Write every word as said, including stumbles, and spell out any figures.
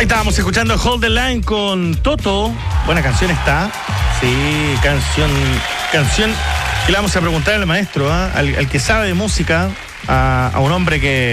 Estábamos escuchando Hold the Line con Toto. Buena canción está. Sí, canción canción que le vamos a preguntar al maestro, ¿eh? al, al que sabe de música, a, a un hombre que